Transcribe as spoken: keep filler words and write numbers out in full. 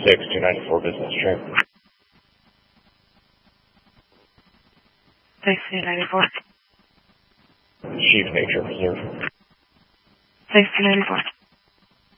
six, two ninety-four business trip. six two ninety-four. Chief Nature Preserve. six two ninety-four.